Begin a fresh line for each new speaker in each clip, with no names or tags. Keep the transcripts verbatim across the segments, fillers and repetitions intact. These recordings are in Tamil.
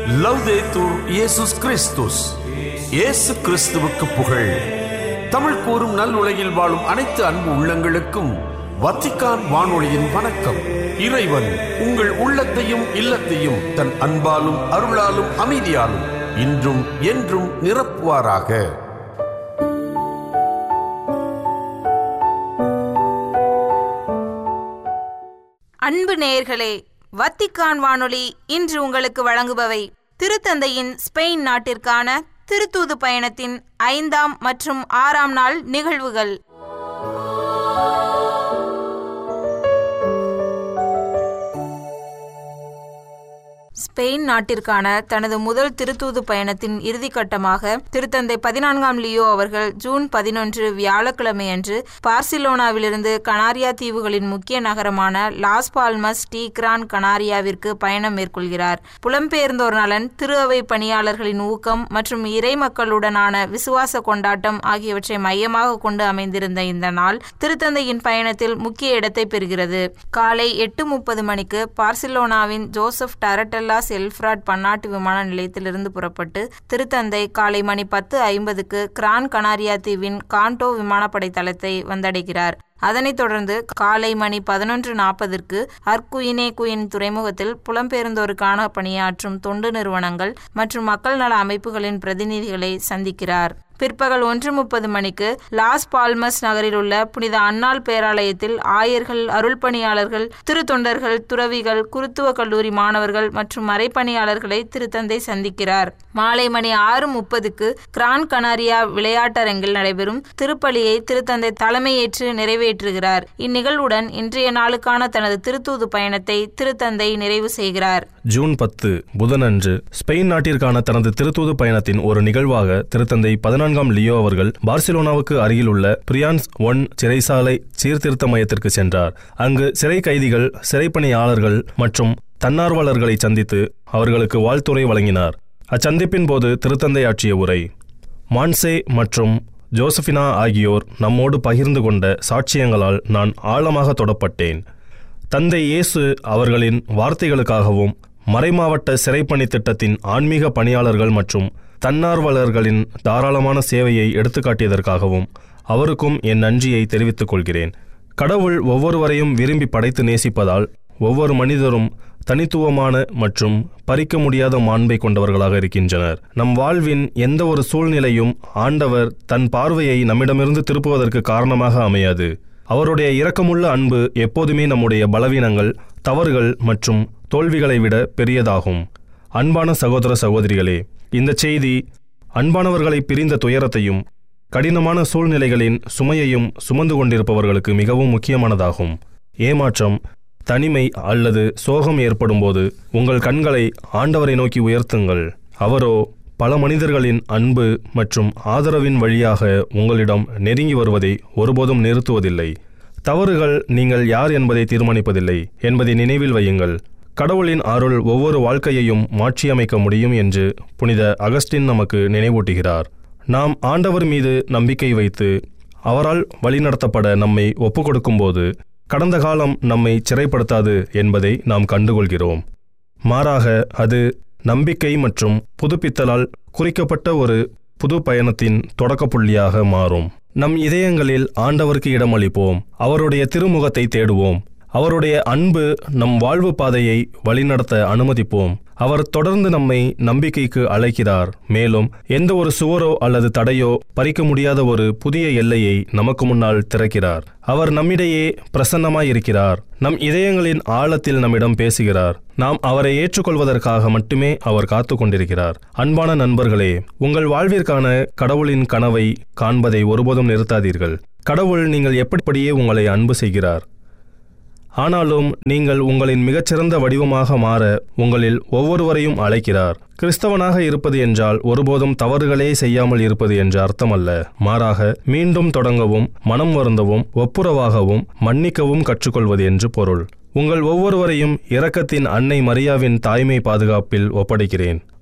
லவ்தேத்தூர் இயேசுஸ் கிறிஸ்துஸ். இயேசு கிறிஸ்துவுக்கு புகழ். தமிழ் கூறும் நல் உலகில் வாழும் அனைத்து அன்பு உள்ளங்களுக்கும் வத்திக்கான் வானொலியின் வணக்கம். இறைவன் உங்கள் உள்ளத்தையும் இல்லத்தையும் தன் அன்பாலும் அருளாலும் அமைதியாலும் இன்றும் என்றும் நிரப்புவாராக.
அன்பு நேயர்களே, வத்திக்கான் வானொலி இன்று உங்களுக்கு வழங்குபவை திருத்தந்தையின் ஸ்பெயின் நாட்டிற்கான திருத்தூது பயணத்தின் ஐந்தாம் மற்றும் ஆறாம் நாள் நிகழ்வுகள். ஸ்பெயின் நாட்டிற்கான தனது முதல் திருத்தூது பயணத்தின் இறுதிக்கட்டமாக திருத்தந்தை பதினான்காம் லியோ அவர்கள் ஜூன் பதினொன்று வியாழக்கிழமை அன்று பார்சிலோனாவிலிருந்து கனாரியா தீவுகளின் முக்கிய நகரமான லாஸ் பால்மஸ் டி கிரான் கனாரியாவிற்கு பயணம் மேற்கொள்கிறார். புலம்பெயர்ந்தோர் நலன், திரு அவை பணியாளர்களின் ஊக்கம் மற்றும் இறை மக்களுடனான விசுவாச கொண்டாட்டம் ஆகியவற்றை மையமாக கொண்டு அமைந்திருந்த இந்த நாள் திருத்தந்தையின் பயணத்தில் முக்கிய இடத்தை பெறுகிறது. காலை எட்டு முப்பது மணிக்கு பார்சிலோனாவின் ஜோசப் டரட்டல் எல்ஃப்ராட் பன்னாட்டு விமான நிலையத்திலிருந்து புறப்பட்டு திருத்தந்தை காலை மணி பத்து ஐம்பதுக்கு கிரான் கனாரியா தீவின் காண்டோ விமானப்படை தளத்தை வந்தடைகிறார். அதனைத் தொடர்ந்து காலை மணி பதினொன்று நாற்பதற்கு அர்குயினே குயின் துறைமுகத்தில் புலம்பெயர்ந்தோருக்கான பணியாற்றும் தொண்டு நிறுவனங்கள் மற்றும் மக்கள் நல அமைப்புகளின் பிரதிநிதிகளை சந்திக்கிறார். பிற்பகல் ஒன்று முப்பது மணிக்கு லாஸ் பால்மஸ் நகரில் உள்ள புனித அன்னாள் பேராலயத்தில் ஆயர்கள், அருள் பணியாளர்கள், திருத்தொண்டர்கள், துறவிகள், குருத்துவ கல்லூரி மாணவர்கள் மற்றும் மறைப்பணியாளர்களை திருத்தந்தை சந்திக்கிறார். மாலை மணி ஆறு முப்பதுக்கு கிரான் கனாரியா விளையாட்டரங்கில் நடைபெறும் திருப்பலியை திருத்தந்தை தலைமையேற்று நிறைவேற்றுகிறார். இந்நிகழ்வுடன் இன்றைய நாளுக்கான தனது திருத்தூது பயணத்தை திருத்தந்தை நிறைவு செய்கிறார்.
ஜூன் பத்து புதனன்று ஸ்பெயின் நாட்டிற்கான தனது திருத்தூது பயணத்தின் ஒரு நிகழ்வாக திருத்தந்தை பதினான்காம் லியோ அவர்கள் பார்சிலோனாவுக்கு அருகில் உள்ள பிரியான்ஸ் ஒன் சிறைசாலை சீர்திருத்த மையத்திற்கு சென்றார். அங்கு சிறை கைதிகள், சிறைப்பணியாளர்கள் மற்றும் தன்னார்வலர்களை சந்தித்து அவர்களுக்கு வாழ்த்துரை வழங்கினார். அச்சந்திப்பின் போது திருத்தந்தை ஆற்றிய உரை. மான்சே மற்றும் ஜோசபினா ஆகியோர் நம்மோடு பகிர்ந்து கொண்ட சாட்சியங்களால் நான் ஆழமாக தொடப்பட்டேன். தந்தை இயேசு அவர்களின் வார்த்தைகளுக்காகவும் மறைமாவட்ட சிறைப்பணி திட்டத்தின் ஆன்மீக பணியாளர்கள் மற்றும் தன்னார்வலர்களின் தாராளமான சேவையை எடுத்துக்காட்டியதற்காகவும் அவருக்கும் என் நன்றியை தெரிவித்துக் கொள்கிறேன். கடவுள் ஒவ்வொருவரையும் விரும்பி படைத்து நேசிப்பதால் ஒவ்வொரு மனிதரும் தனித்துவமான மற்றும் பறிக்க முடியாத மாண்பை கொண்டவர்களாக இருக்கின்றனர். நம் வாழ்வின் எந்த ஒரு சூழ்நிலையும் ஆண்டவர் தன் பார்வையை நம்மிடமிருந்து திருப்புவதற்கு காரணமாக அமையாது. அவருடைய இரக்கமுள்ள அன்பு எப்போதுமே நம்முடைய பலவீனங்கள், தவறுகள் மற்றும் தோல்விகளை விட பெரியதாகும். அன்பான சகோதர சகோதரிகளே, இந்த செய்தி அன்பானவர்களை பிரிந்த துயரத்தையும் கடினமான சூழ்நிலைகளின் சுமையையும் சுமந்து கொண்டிருப்பவர்களுக்கு மிகவும் முக்கியமானதாகும். ஏமாற்றம், தனிமை அல்லது சோகம் ஏற்படும் போது உங்கள் கண்களை ஆண்டவரை நோக்கி உயர்த்துங்கள். அவரோ பல மனிதர்களின் அன்பு மற்றும் ஆதரவின் வழியாக உங்களிடம் நெருங்கி வருவதை ஒருபோதும் நிறுத்துவதில்லை. தவறுகள் நீங்கள் யார் என்பதை தீர்மானிப்பதில்லை என்பதை நினைவில் வையுங்கள். கடவுளின் அருள் ஒவ்வொரு வாழ்க்கையையும் மாற்றியமைக்க முடியும் என்று புனித அகஸ்டின் நமக்கு நினைவூட்டுகிறார். நாம் ஆண்டவர் மீது நம்பிக்கை வைத்து அவரால் வழிநடத்தப்பட நம்மை ஒப்புக்கொடுக்கும் போது கடந்த காலம் நம்மை சிறைப்படுத்தாது என்பதை நாம் கண்டுகொள்கிறோம். மாறாக அது நம்பிக்கை மற்றும் புதுப்பித்தலால் குறிக்கப்பட்ட ஒரு புது பயணத்தின் தொடக்க புள்ளியாக மாறும். நம் இதயங்களில் ஆண்டவருக்கு இடமளிப்போம். அவருடைய திருமுகத்தை தேடுவோம். அவருடைய அன்பு நம் வாழ்வு பாதையை வழிநடத்த அனுமதிப்போம். அவர் தொடர்ந்து நம்மை நம்பிக்கைக்கு அழைக்கிறார். மேலும் எந்த ஒரு சுவரோ அல்லது தடையோ பறிக்க முடியாத ஒரு புதிய எல்லையை நமக்கு முன்னால் திறக்கிறார். அவர் நம்மிடையே பிரசன்னமாயிருக்கிறார். நம் இதயங்களின் ஆழத்தில் நம்மிடம் பேசுகிறார். நாம் அவரை ஏற்றுக்கொள்வதற்காக மட்டுமே அவர் காத்து கொண்டிருக்கிறார். அன்பான நண்பர்களே, உங்கள் வாழ்விற்கான கடவுளின் கனவை காண்பதை ஒருபோதும் நிறுத்தாதீர்கள். கடவுள் நீங்கள் எப்படியே உங்களை அன்பு செய்கிறார். ஆனாலும் நீங்கள் உங்களின் மிகச்சிறந்த வடிவமாக மாற உங்களில் ஒவ்வொருவரையும் அழைக்கிறார். கிறிஸ்தவனாக இருப்பது என்றால் ஒருபோதும் தவறுகளே செய்யாமல் இருப்பது என்ற அர்த்தமல்ல. மாறாக மீண்டும் தொடங்கவும், மனம் வருந்தவும், ஒப்புரவாகவும், மன்னிக்கவும் கற்றுக்கொள்வது என்று பொருள். உங்கள் ஒவ்வொருவரையும் இரக்கத்தின் அன்னை மரியாவின் தாய்மை பாதுகாப்பில் ஒப்படைக்கிறேன்.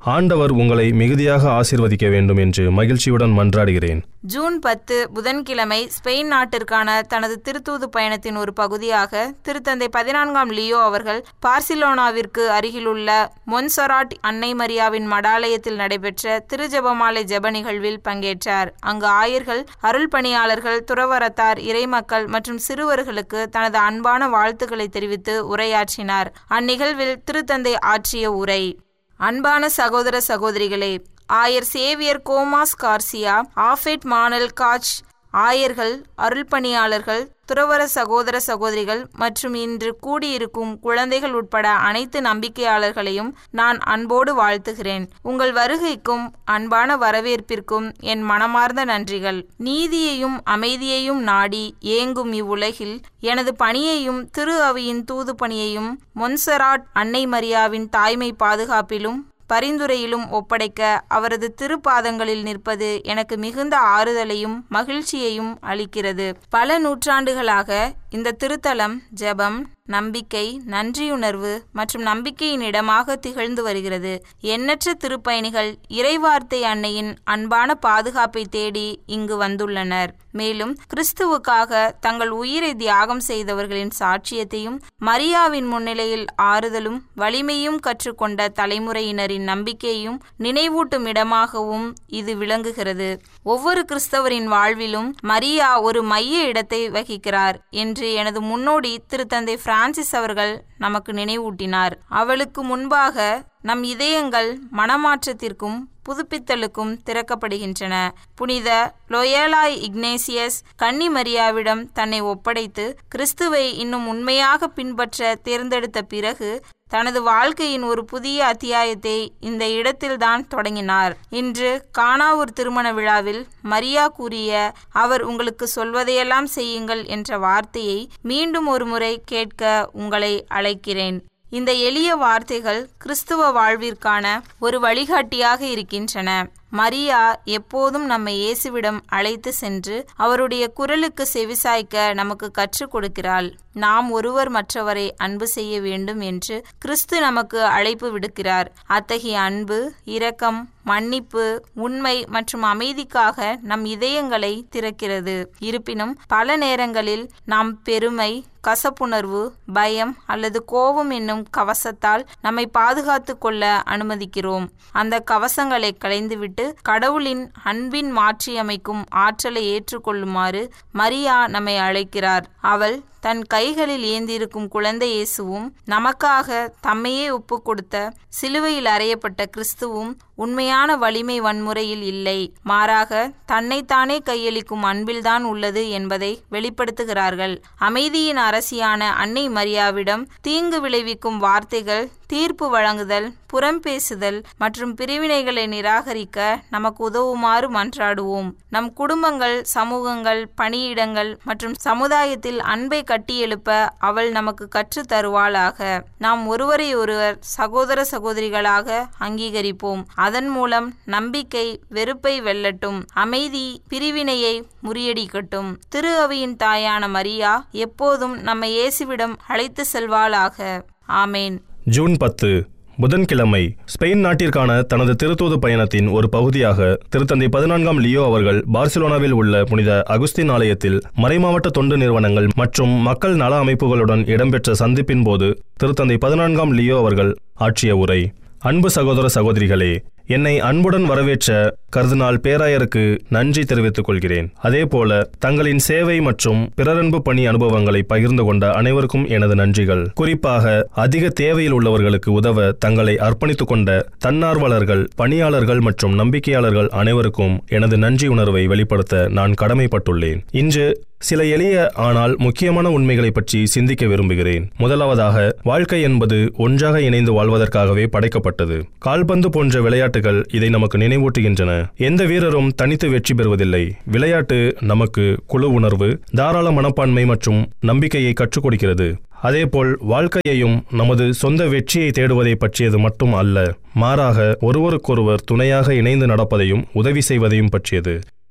ஆண்டவர் உங்களை மிகுதியாக ஆசீர்வதிக்க வேண்டும் என்று மகிழ்ச்சியுடன் மன்றாடுகிறேன்.
ஜூன் பத்து புதன்கிழமை ஸ்பெயின் நாட்டிற்கான தனது திருத்தூது பயணத்தின் ஒரு பகுதியாக திருத்தந்தை பதினான்காம் லியோ அவர்கள் பார்சிலோனாவிற்கு அருகிலுள்ள மொன்சராட் அன்னை மரியாவின் மடாலயத்தில் நடைபெற்ற திருஜெபமாலை ஜெப நிகழ்வில் பங்கேற்றார். அங்கு ஆயர்கள், அருள் பணியாளர்கள், துறவரத்தார், இறைமக்கள் மற்றும் சிறுவர்களுக்கு தனது அன்பான வாழ்த்துக்களை தெரிவித்து உரையாற்றினார். அந்நிகழ்வில் திருத்தந்தை ஆற்றிய உரை: அன்பான சகோதர சகோதரிகளே, ஆயர் சேவியர் கோமாஸ் கார்சியா, ஆஃபெட் மானல் காச், ஆயர்கள், அருள் பணியாளர்கள், துறவர சகோதர சகோதரிகள் மற்றும் இன்று கூடியிருக்கும் குழந்தைகள் உட்பட அனைத்து நம்பிக்கையாளர்களையும் நான் அன்போடு வாழ்த்துகிறேன். உங்கள் வருகைக்கும் அன்பான வரவேற்பிற்கும் என் மனமார்ந்த நன்றிகள். நீதியையும் அமைதியையும் நாடி ஏங்கும் இவ்வுலகில் எனது பணியையும் திரு அவையின் தூது பணியையும் மொன்சராட் அன்னை மரியாவின் தாய்மை பாதுகாப்பிலும் பரிந்துரையிலும் ஒப்படைக்க அவரது திருப்பாதங்களில் நிற்பது எனக்கு மிகுந்த ஆறுதலையும் மகிழ்ச்சியையும் அளிக்கிறது. பல நூற்றாண்டுகளாக இந்த திருத்தலம் ஜெபம், நம்பிக்கை, நன்றியுணர்வு மற்றும் நம்பிக்கையின் இடமாக திகழ்ந்து வருகிறது. எண்ணற்ற திருப்பயணிகள் இறைவார்த்தை அன்னையின் அன்பான பாதுகாப்பை தேடி இங்கு வந்துள்ளனர். மேலும் கிறிஸ்துவுக்காக தங்கள் உயிரை தியாகம் செய்தவர்களின் சாட்சியத்தையும் மரியாவின் முன்னிலையில் ஆறுதலும் வலிமையும் கற்றுக்கொண்ட தலைமுறையினரின் நம்பிக்கையையும் நினைவூட்டும் இடமாகவும் இது விளங்குகிறது. ஒவ்வொரு கிறிஸ்தவரின் வாழ்விலும் மரியா ஒரு மைய இடத்தை வகிக்கிறார் என்று எனது முன்னோடி திருத்தந்தை பிரான்சிஸ் அவர்கள் நமக்கு நினைவூட்டினார். அவளுக்கு முன்பாக நம் இதயங்கள் மனமாற்றத்திற்கும் புதுப்பித்தலுக்கும் திறக்கப்படுகின்றன. புனித லோயலா இக்னேசியஸ் கன்னி மரியாவிடம் தன்னை ஒப்படைத்து கிறிஸ்துவை இன்னும் உண்மையாக பின்பற்ற தேர்ந்தெடுத்த பிறகு தனது வாழ்க்கையின் ஒரு புதிய அத்தியாயத்தை இந்த இடத்தில்தான் தொடங்கினார். இன்று கானாவூர் திருமண விழாவில் மரியா கூறிய அவர் உங்களுக்கு சொல்வதையெல்லாம் செய்யுங்கள் என்ற வார்த்தையை மீண்டும் ஒரு முறை கேட்க உங்களை அழைக்கிறேன். இந்த எளிய வார்த்தைகள் கிறிஸ்துவ வாழ்விற்கான ஒரு வழிகாட்டியாக இருக்கின்றன. மரியா எப்போதும் நம்மை இயேசுவிடம் அழைத்து சென்று அவருடைய குரலுக்கு செவிசாய்க்க நமக்கு கற்றுக் கொடுக்கிறாள். நாம் ஒருவர் மற்றவரை அன்பு செய்ய வேண்டும் என்று கிறிஸ்து நமக்கு அழைப்பு விடுக்கிறார். அத்தகைய அன்பு, இரக்கம், மன்னிப்பு, உண்மை மற்றும் அமைதிக்காக நம் இதயங்களை திறக்கிறது. இருப்பினும் பல நேரங்களில் நாம் பெருமை, கசப்புணர்வு, பயம் அல்லது கோபம் என்னும் கவசத்தால் நம்மை பாதுகாத்து கொள்ள அனுமதிக்கிறோம். அந்த கவசங்களை களைந்துவிட்டு கடவுளின் அன்பின் மாற்றியமைக்கும் ஆற்றலை ஏற்றுக்கொள்ளுமாறு மரியா நம்மை அழைக்கிறார். அவள் தன் கைகளில் ஏந்திருக்கும் குழந்தை இயேசுவும் நமக்காக தம்மையே ஒப்பு கொடுத்த சிலுவையில் அறையப்பட்ட கிறிஸ்துவும் உண்மையான வலிமை வன்முறையில் இல்லை, மாறாக தன்னைத்தானே கையளிக்கும் அன்பில்தான் உள்ளது என்பதை வெளிப்படுத்துகிறார்கள். அமைதியின் அரசியான அன்னை மரியாவிடம் தீங்கு விளைவிக்கும் வார்த்தைகள், தீர்ப்பு வழங்குதல், புறம் பேசுதல் மற்றும் பிரிவினைகளை நிராகரிக்க நமக்கு உதவுமாறு மன்றாடுவோம். நம் குடும்பங்கள், சமூகங்கள், பணியிடங்கள் மற்றும் சமுதாயத்தில் அன்பை கட்டியெழுப்ப அவள் நமக்கு கற்று தருவாளாக. நாம் ஒருவரை ஒருவர் சகோதர சகோதரிகளாக அங்கீகரிப்போம். அதன் மூலம் நம்பிக்கை வெறுப்பை வெல்லட்டும், அமைதி பிரிவினையை முறியடிக்கட்டும். திரு அவையின் தாயான மரியா எப்போதும் நம்மை இயேசுவிடம் அழைத்து செல்வாளாக. ஆமேன்.
ஜூன் பத்து புதன்கிழமை ஸ்பெயின் நாட்டிற்கான தனது திருத்தூது பயணத்தின் ஒரு பகுதியாக திருத்தந்தை பதினான்காம் லியோ அவர்கள் பார்சிலோனாவில் உள்ள புனித அகுஸ்தின் ஆலயத்தில் மறைமாவட்ட தொண்டு நிறுவனங்கள் மற்றும் மக்கள் நல அமைப்புகளுடன் இடம்பெற்ற சந்திப்பின் போது திருத்தந்தை பதினான்காம் லியோ அவர்கள் ஆற்றிய உரை: அன்பு சகோதர சகோதரிகளே, என்னை அன்புடன் வரவேற்ற கர்தினால் பேராயருக்கு நன்றி தெரிவித்துக் கொள்கிறேன். அதேபோல தங்களின் சேவை மற்றும் பிறரன்பு பணி அனுபவங்களை பகிர்ந்து கொண்ட அனைவருக்கும் எனது நன்றிகள். குறிப்பாக அதிக தேவையில் உள்ளவர்களுக்கு உதவ தங்களை அர்ப்பணித்துக் கொண்ட தன்னார்வலர்கள், பணியாளர்கள் மற்றும் நம்பிக்கையாளர்கள் அனைவருக்கும் எனது நன்றி உணர்வை வெளிப்படுத்த நான் கடமைப்பட்டுள்ளேன். இன்று சில எளிய ஆனால் முக்கியமான உண்மைகளை பற்றி சிந்திக்க விரும்புகிறேன். முதலாவதாக, வாழ்க்கை என்பது ஒன்றாக இணைந்து வாழ்வதற்காகவே படைக்கப்பட்டது. கால்பந்து போன்ற விளையாட்டுகள் இதை நமக்கு நினைவூட்டுகின்றன. எந்த வீரரும் தனித்து வெற்றி பெறுவதில்லை. விளையாட்டு நமக்கு குழு உணர்வு, தாராள மனப்பான்மை மற்றும் நம்பிக்கையை கற்றுக் கொடுக்கிறது. அதேபோல் வாழ்க்கையையும் நமது சொந்த வெற்றியை தேடுவதை பற்றியது மட்டும் அல்ல, மாறாக ஒருவருக்கொருவர் துணையாக இணைந்து நடப்பதையும் உதவி செய்வதையும் பற்றியது.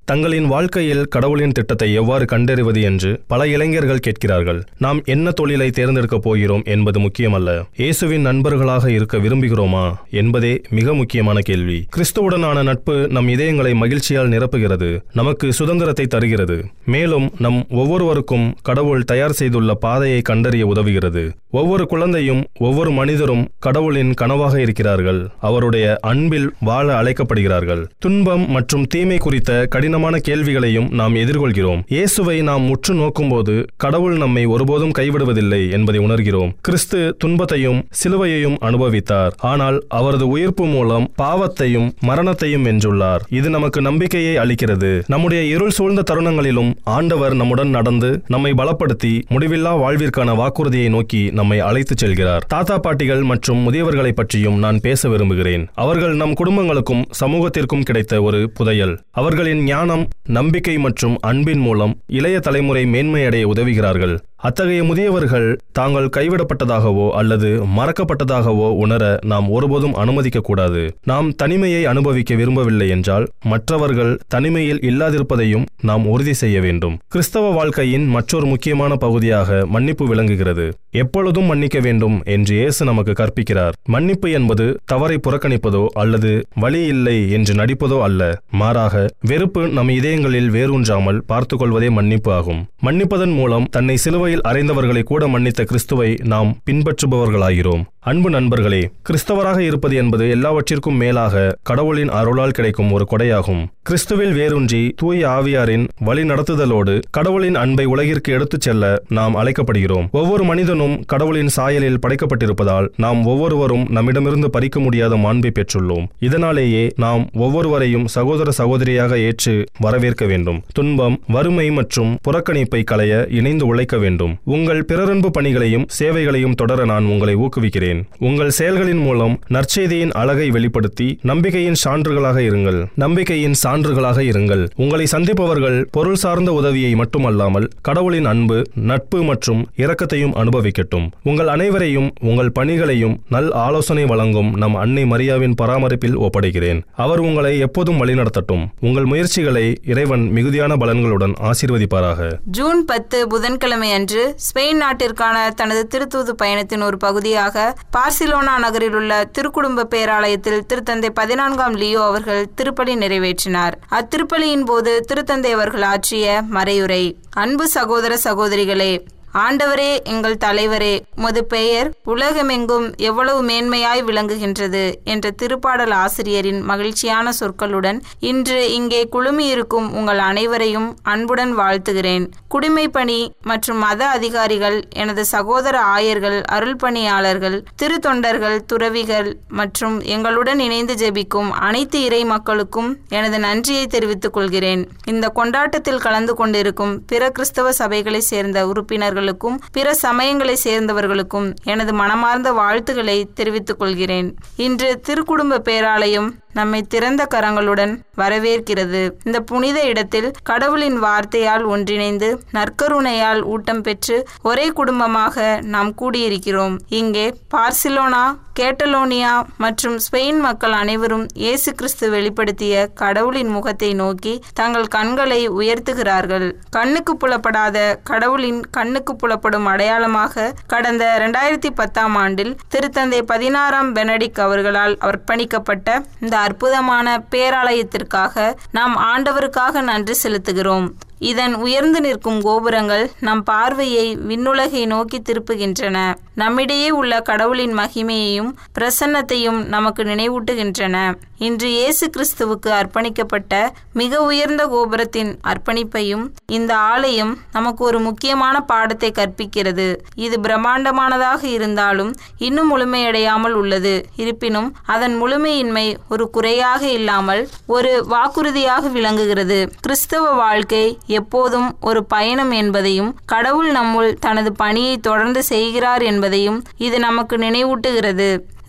தங்களின் வாழ்க்கையில் கடவுளின் திட்டத்தை எவ்வாறு கண்டறிவது என்று பல இளைஞர்கள் கேட்கிறார்கள். நாம் என்ன தொழிலை தேர்ந்தெடுக்கப் போகிறோம் என்பது முக்கியமல்ல, இயேசுவின் நண்பர்களாக இருக்க விரும்புகிறோமா என்பதே மிக முக்கியமான கேள்வி. கிறிஸ்துவுடனான நட்பு நம் இதயங்களை மகிழ்ச்சியால் நிரப்புகிறது, நமக்கு சுதந்திரத்தை தருகிறது, மேலும் நம் ஒவ்வொருவருக்கும் கடவுள் தயார் செய்துள்ள பாதையை கண்டறிய உதவுகிறது. ஒவ்வொரு குழந்தையும் ஒவ்வொரு மனிதரும் கடவுளின் கனவாக இருக்கிறார்கள், அவருடைய அன்பில் வாழ அழைக்கப்படுகிறார்கள். துன்பம் மற்றும் தீமை குறித்த கடினமான கேள்விகளையும் நாம் எதிர்கொள்கிறோம். இயேசுவை நாம் உற்று நோக்கும்போது கடவுள் நம்மை ஒருபோதும் கைவிடுவதில்லை என்பதை உணர்கிறோம். கிறிஸ்து துன்பத்தையும் சிலுவையையும் அனுபவித்தார், ஆனால் அவரது உயிர்ப்பு மூலம் பாவத்தையும் மரணத்தையும் வென்றுள்ளார். இது நமக்கு நம்பிக்கையை அளிக்கிறது. நம்முடைய இருள் சூழ்ந்த தருணங்களிலும் ஆண்டவர் நம்முடன் நடந்து நம்மை பலப்படுத்தி முடிவில்லா வாழ்விற்கான வாக்குறுதியை நோக்கி நம்மை அழைத்துச் செல்கிறார். தாத்தா பாட்டிகள் மற்றும் முதியவர்களை பற்றியும் நான் பேச விரும்புகிறேன். அவர்கள் நம் குடும்பங்களுக்கும் சமூகத்திற்கும் கிடைத்த ஒரு புதையல். அவர்களின் ஞானம், நம்பிக்கை மற்றும் அன்பின் மூலம் இளைய தலைமுறை மேன்மையடைய உதவுகிறார்கள். அத்தகைய முதியவர்கள் தாங்கள் கைவிடப்பட்டதாகவோ அல்லது மறக்கப்பட்டதாகவோ உணர நாம் ஒருபோதும் அனுமதிக்க கூடாது. நாம் தனிமையை அனுபவிக்க விரும்பவில்லை என்றால் மற்றவர்கள் தனிமையில் இல்லாதிருப்பதையும் நாம் உறுதி செய்ய வேண்டும். கிறிஸ்தவ வாழ்க்கையின் மற்றொரு முக்கியமான பகுதியாக மன்னிப்பு விளங்குகிறது. எப்பொழுதும் மன்னிக்க வேண்டும் என்று இயேசு நமக்கு கற்பிக்கிறார். மன்னிப்பு என்பது தவறை புறக்கணிப்பதோ அல்லது வழி இல்லை என்று நடிப்பதோ அல்ல, மாறாக வெறுப்பு நம் இதயங்களில் வேரூன்றாமல் பார்த்துக் கொள்வதே மன்னிப்பு ஆகும். மன்னிப்பதன் மூலம் தன்னை சிலுவை அறைந்தவர்களை கூட மன்னித்த கிறிஸ்துவை நாம் பின்பற்றுபவர்களாகிறோம். அன்பு நண்பர்களே, கிறிஸ்தவராக இருப்பது என்பது எல்லாவற்றிற்கும் மேலாக கடவுளின் அருளால் கிடைக்கும் ஒரு கொடையாகும். கிறிஸ்துவில் வேரூன்றி தூய ஆவியாரின் வழி நடத்துதலோடு கடவுளின் அன்பை உலகிற்கு எடுத்துச் செல்ல நாம் அழைக்கப்படுகிறோம். ஒவ்வொரு மனிதனும் கடவுளின் சாயலில் படைக்கப்பட்டிருப்பதால் நாம் ஒவ்வொருவரும் நம்மிடமிருந்து பறிக்க முடியாத மாண்பை பெற்றுள்ளோம். இதனாலேயே நாம் ஒவ்வொருவரையும் சகோதர சகோதரியாக ஏற்று வரவேற்க வேண்டும். துன்பம், வறுமை மற்றும் புறக்கணிப்பை களைய இணைந்து உழைக்க வேண்டும். உங்கள் பிறரன்பு பணிகளையும் சேவைகளையும் தொடர நான் உங்களை ஊக்குவிக்கிறேன். உங்கள் செயல்களின் மூலம் நற்செய்தியின் அழகை வெளிப்படுத்தி நம்பிக்கையின் சான்றுகளாக இருங்கள். நம்பிக்கையின் சான்றுகளாக இருங்கள். உங்களை சந்திப்பவர்கள் பொருள் சார்ந்த உதவியை மட்டுமல்லாமல் கடவுளின் அன்பு, நட்பு மற்றும் இரக்கத்தையும் அனுபவிக்கட்டும். உங்கள் அனைவரையும் உங்கள் பணிகளையும் நல் ஆலோசனை வழங்கும் நம் அன்னை மரியாவின் பராமரிப்பில் ஒப்படைக்கிறேன். அவர் உங்களை எப்போதும் வழிநடத்தட்டும். உங்கள் முயற்சிகளை இறைவன் மிகுதியான பலன்களுடன் ஆசீர்வதிப்பாராக.
ஜூன் பத்து புதன்கிழமை அன்று ஸ்பெயின் நாட்டிற்கான தனது திருத்தூது பயணத்தின் ஒரு பகுதியாக பார்சிலோனா நகரில் உள்ள திருக்குடும்ப பேராலயத்தில் திருத்தந்தை பதினான்காம் லியோ அவர்கள் திருப்பலி நிறைவேற்றினார். அத்திருப்பலியின் போது திருத்தந்தை அவர்கள் ஆற்றிய மறையுரை. அன்பு சகோதர சகோதரிகளே, ஆண்டவரே, எங்கள் தலைவரே, உமது பெயர் உலகமெங்கும் எவ்வளவு மேன்மையாய் விளங்குகின்றது என்ற திருப்பாடல் ஆசிரியரின் மகிழ்ச்சியான சொற்களுடன் இன்று இங்கே குழுமியிருக்கும் உங்கள் அனைவரையும் அன்புடன் வாழ்த்துகிறேன். குடிமை பணி மற்றும் மத அதிகாரிகள், எனது சகோதர ஆயர்கள், அருள் பணியாளர்கள், திருத்தொண்டர்கள், துறவிகள் மற்றும் எங்களுடன் இணைந்து ஜெபிக்கும் அனைத்து இறை மக்களுக்கும் எனது நன்றியை தெரிவித்துக் கொள்கிறேன். இந்த கொண்டாட்டத்தில் கலந்து கொண்டிருக்கும் பிற கிறிஸ்தவ சபைகளை சேர்ந்த உறுப்பினர்கள், பிற சமயங்களை சேர்ந்தவர்களுக்கும் எனது மனமார்ந்த வாழ்த்துக்களை தெரிவித்துக் கொள்கிறேன். இன்று திருக்குடும்ப பேராலயம் நம்மை திறந்த கரங்களுடன் வரவேற்கிறது. இந்த புனித இடத்தில் கடவுளின் வார்த்தையால் ஒன்றிணைந்து நற்கருணையால் ஊட்டம் பெற்று ஒரே குடும்பமாக நாம் கூடியிருக்கிறோம். இங்கே பார்சிலோனா, கேட்டலோனியா மற்றும் ஸ்பெயின் மக்கள் அனைவரும் இயேசு கிறிஸ்து வெளிப்படுத்திய கடவுளின் முகத்தை நோக்கி தங்கள் கண்களை உயர்த்துகிறார்கள். கண்ணுக்கு புலப்படாத கடவுளின் கண்ணுக்கு புலப்படும் அடையாளமாக கடந்த இரண்டாயிரத்தி பத்தாம் ஆண்டில் திருத்தந்தை பதினாறாம் பெனடிக் அவர்களால் அர்ப்பணிக்கப்பட்ட இந்த அற்புதமான பேராலயத்திற்காக நாம் ஆண்டவருக்காக நன்றி செலுத்துகிறோம். இதன் உயர்ந்து நிற்கும் கோபுரங்கள் நம் பார்வையை விண்ணுலகை நோக்கி திருப்புகின்றன. நம்மிடையே உள்ள கடவுளின் மகிமையையும் பிரசன்னத்தையும் நமக்கு நினைவூட்டுகின்றன. இன்று இயேசு கிறிஸ்துவுக்கு அர்ப்பணிக்கப்பட்ட மிக உயர்ந்த கோபுரத்தின் அர்ப்பணிப்பையும் இந்த ஆலயம் நமக்கு ஒரு முக்கியமான பாடத்தை கற்பிக்கிறது. இது பிரம்மாண்டமானதாக இருந்தாலும் இன்னும் முழுமையடையாமல் உள்ளது. இருப்பினும் அதன் முழுமையின்மை ஒரு குறையாக இல்லாமல் ஒரு வாக்குறுதியாக விளங்குகிறது. கிறிஸ்தவ வாழ்க்கை எப்போதும் ஒரு பயணம் என்பதையும் கடவுள் நம்முள் தனது பணியை தொடர்ந்து செய்கிறார் என்பதையும் இது நமக்கு நினைவூட்டுகிறது.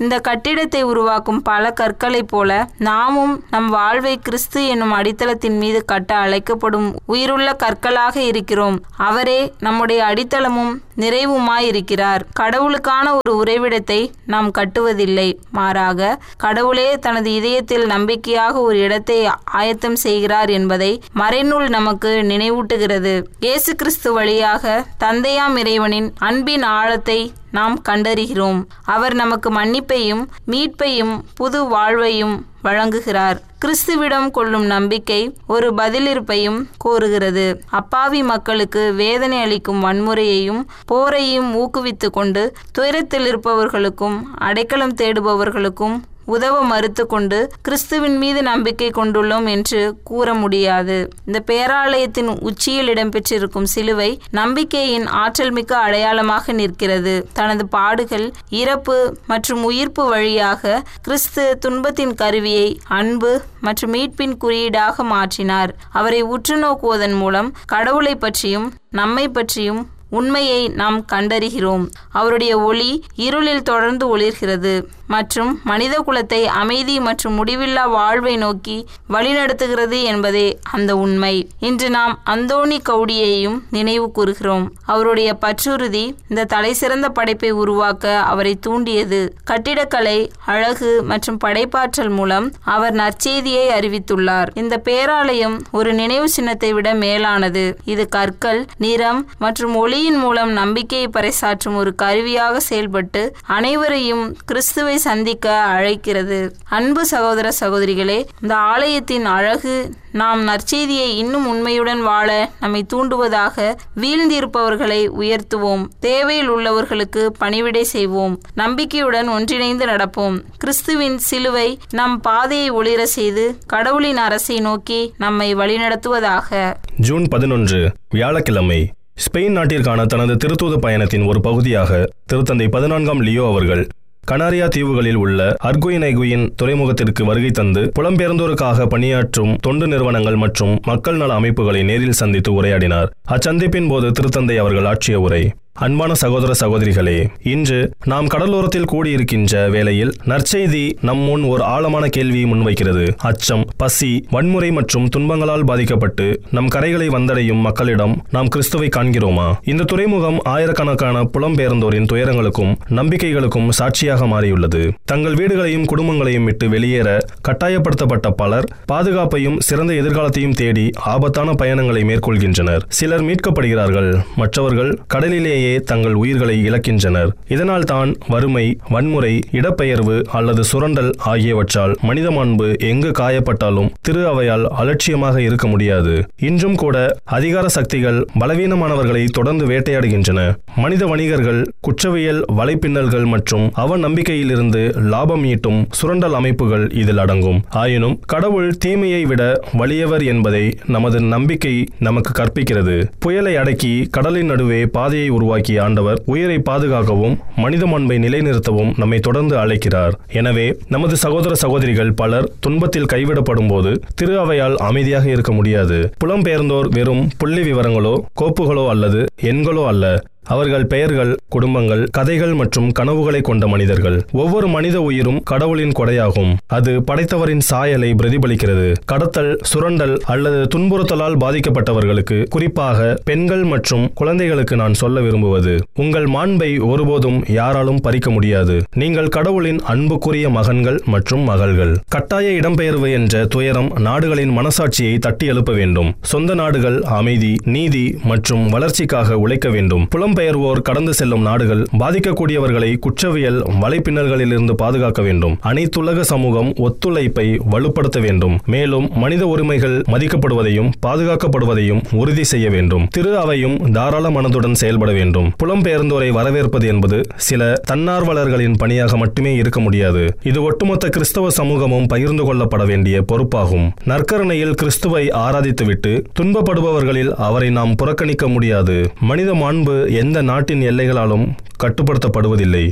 இந்த கட்டிடத்தை உருவாக்கும் பல கற்களைப் போல நாமும் நம் வாழ்வை கிறிஸ்து என்னும் அடித்தளத்தின் மீது கட்ட அழைக்கப்படும் உயிருள்ள கற்களாக இருக்கிறோம். அவரே நம்முடைய அடித்தளமும் நிறைவுமாயிருக்கிறார். கடவுளுக்கான ஒரு உறைவிடத்தை நாம் கட்டுவதில்லை, மாறாக கடவுளே தனது இதயத்தில் நம்பிக்கையாக ஒரு இடத்தை ஆயத்தம் செய்கிறார் என்பதை மறைநூல் நமக்கு நினைவூட்டுகிறது. இயேசு கிறிஸ்து வழியாக தந்தையாம் இறைவனின் அன்பின் ஆழத்தை நாம் கண்டறிகிறோம். அவர் நமக்கு மன்னிப்பையும் மீட்பையும் புது வாழ்வையும் வழங்குகிறார். கிறிஸ்துவிடம் கொள்ளும் நம்பிக்கை ஒரு பதிலிருப்பையும் கோருகிறது. அப்பாவி மக்களுக்கு வேதனை அளிக்கும் வன்முறையையும் போரையும் ஊக்குவித்து கொண்டு துயரத்தில் இருப்பவர்களுக்கும் அடைக்கலம் தேடுபவர்களுக்கும் உதவ மறுத்து கொண்டு கிறிஸ்துவின் மீது நம்பிக்கை கொண்டுள்ளோம் என்று கூற முடியாது. இந்த பேராலயத்தின் உச்சியில் இடம்பெற்றிருக்கும் சிலுவை நம்பிக்கையின் ஆற்றல் மிக்க அடையாளமாக நிற்கிறது. தனது பாடுகள், இறப்பு மற்றும் உயிர்ப்பு வழியாக கிறிஸ்து துன்பத்தின் கருவியை அன்பு மற்றும் மீட்பின் குறியீடாக மாற்றினார். அவரை உற்று நோக்குவதன் மூலம் கடவுளை பற்றியும் நம்மை பற்றியும் உண்மையை நாம் கண்டறிகிறோம். அவருடைய ஒளி இருளில் தொடர்ந்து ஒளிர்கிறது மற்றும் மனித குலத்தை அமைதி மற்றும் முடிவில்லா வாழ்வை நோக்கி வழிநடத்துகிறது என்பதே அந்த உண்மை. இன்று நாம் அந்தோணி கவுடியையும் நினைவு கூறுகிறோம். அவருடைய பற்றுறுதி இந்த தலை சிறந்த படைப்பை உருவாக்க அவரை தூண்டியது. கட்டிடக்கலை, அழகு மற்றும் படைப்பாற்றல் மூலம் அவர் நற்செய்தியை அறிவித்துள்ளார். இந்த பேராலயம் ஒரு நினைவு சின்னத்தை விட மேலானது. இது கற்கள், நிறம் மற்றும் ஒளி மூலம் நம்பிக்கையை பறைசாற்றும் ஒரு கருவியாக செயல்பட்டு அனைவரையும் கிறிஸ்துவை சந்திக்க அழைக்கிறது. அன்பு சகோதர சகோதரிகளே, இந்த ஆலயத்தின் அழகு நாம் நற்செய்தியை இன்னும் உண்மையுடன் வாழ நம்மை தூண்டுவதாக வீழ்ந்திருப்பவர்களை உயர்த்துவோம். தேவையில் உள்ளவர்களுக்கு பணிவிடை செய்வோம். நம்பிக்கையுடன் ஒன்றிணைந்து நடப்போம். கிறிஸ்துவின் சிலுவை நம் பாதையை ஒளிர செய்து கடவுளின் அரசை நோக்கி நம்மை வழிநடத்துவதாக.
ஜூன் பதினொன்று வியாழக்கிழமை. ஸ்பெயின் நாட்டிற்கான தனது திருத்தூது பயணத்தின் ஒரு பகுதியாக திருத்தந்தை பதினான்காம் லியோ அவர்கள் கனாரியா தீவுகளில் உள்ள அர்குயினைகுயின் துறைமுகத்திற்கு வருகை தந்து புலம்பெயர்ந்தோருக்காக பணியாற்றும் தொண்டு நிறுவனங்கள் மற்றும் மக்கள் நல அமைப்புகளை நேரில் சந்தித்து உரையாடினார். அச்சந்திப்பின் போது திருத்தந்தை அவர்கள் ஆற்றிய உரை: அன்பான சகோதர சகோதரிகளே, இன்று நாம் கடலோரத்தில் கூடியிருக்கின்ற வேளையில் நற்செய்தி நம் முன் ஒரு ஆழமான கேள்வியை முன்வைக்கிறது. அச்சம், பசி, வன்முறை மற்றும் துன்பங்களால் பாதிக்கப்பட்டு நம் கரைகளை வந்தடையும் மக்களிடம் நாம் கிறிஸ்துவை காண்கிறோமா? இந்த துறைமுகம் ஆயிரக்கணக்கான புலம்பெயர்ந்தோரின் துயரங்களுக்கும் நம்பிக்கைகளுக்கும் சாட்சியாக மாறியுள்ளது. தங்கள் வீடுகளையும் குடும்பங்களையும் விட்டு வெளியேற கட்டாயப்படுத்தப்பட்ட பலர் பாதுகாப்பையும் சிறந்த எதிர்காலத்தையும் தேடி ஆபத்தான பயணங்களை மேற்கொள்கின்றனர். சிலர் மீட்கப்படுகிறார்கள், மற்றவர்கள் கடலிலேயே தங்கள் உயிர்களை இழக்கின்றனர். இதனால் தான் வறுமை, வன்முறை, இடப்பெயர்வு அல்லது சுரண்டல் ஆகியவற்றால் மனித மாண்பு எங்கு காயப்பட்டாலும் திரு அவையால் அலட்சியமாக இருக்க முடியாது. இன்றும் கூட அதிகார சக்திகள் பலவீனமானவர்களை தொடர்ந்து வேட்டையாடுகின்றன. மனித வணிகர்கள், குற்றவியல் வலைப்பின்னல்கள் மற்றும் அவ நம்பிக்கையிலிருந்து லாபம் ஈட்டும் சுரண்டல் அமைப்புகள் இதில் அடங்கும். ஆயினும் கடவுள் தீமையை விட வலியவர் என்பதை நமது நம்பிக்கை நமக்கு கற்பிக்கிறது. புயலை அடக்கி கடலின் நடுவே பாதையை உருவாக்கிய ஆண்டவர் உயிரை பாதுகாக்கவும் மனித மாண்பை நிலைநிறுத்தவும் நம்மை தொடர்ந்து அழைக்கிறார். எனவே நமது சகோதர சகோதரிகள் பலர் துன்பத்தில் கைவிடப்படும் போது திரு அவையால் அமைதியாக இருக்க முடியாது. புலம்பெயர்ந்தோர் வெறும் புள்ளி விவரங்களோ கோப்புகளோ அல்லது எண்களோ அல்ல. அவர்கள் பெயர்கள், குடும்பங்கள், கதைகள் மற்றும் கனவுகளை கொண்ட மனிதர்கள். ஒவ்வொரு மனித உயிரும் கடவுளின் கொடையாகும். அது படைத்தவரின் சாயலை பிரதிபலிக்கிறது. கடத்தல், சுரண்டல் அல்லது துன்புறுத்தலால் பாதிக்கப்பட்டவர்களுக்கு, குறிப்பாக பெண்கள் மற்றும் குழந்தைகளுக்கு நான் சொல்ல விரும்புவது: உங்கள் மாண்பை ஒருபோதும் யாராலும் பறிக்க முடியாது. நீங்கள் கடவுளின் அன்புக்குரிய மகன்கள் மற்றும் மகள்கள். கட்டாய இடம்பெயர்வு என்ற துயரம் நாடுகளின் மனசாட்சியை தட்டி எழுப்ப வேண்டும். சொந்த நாடுகள் அமைதி, நீதி மற்றும் வளர்ச்சிக்காக உழைக்க வேண்டும். புலம்பெயர்வோர் கடந்து செல்லும் நாடுகள் பாதிக்கக்கூடியவர்களை குற்றவியல் வலைப்பின்னல்களிலிருந்து பாதுகாக்க வேண்டும். அனைத்துலக சமூகம் ஒத்துழைப்பை வலுப்படுத்த வேண்டும். மேலும் மனித உரிமைகள் மதிக்கப்படுவதையும் பாதுகாக்கப்படுவதையும் உறுதி செய்ய வேண்டும். திரு அவையும் தாராள மனதுடன் செயல்பட வேண்டும். புலம்பெயர்ந்தோரை வரவேற்பது என்பது சில தன்னார்வலர்களின் பணியாக மட்டுமே இருக்க முடியாது. இது ஒட்டுமொத்த கிறிஸ்தவ சமூகமும் பகிர்ந்து கொள்ளப்பட வேண்டிய பொறுப்பாகும். நற்கருணையில் கிறிஸ்துவை ஆராதித்துவிட்டு துன்பப்படுபவர்களில் அவரை நாம் புறக்கணிக்க முடியாது. மனித மாண்பு எந்த நாட்டின் எல்லைகளாலும் கட்டுப்படுத்தப்படுவதில்லை.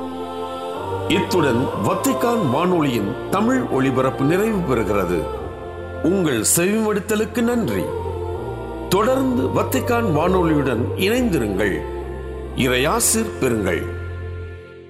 இத்துடன் வத்திக்கான் வானொலியின் தமிழ் ஒளிபரப்பு நிறைவு பெறுகிறது. உங்கள் செவிமடுத்தலுக்கு நன்றி. தொடர்ந்து வத்திக்கான் வானொலியுடன் இணைந்திருங்கள். இறையாசிர் பெறுங்கள்.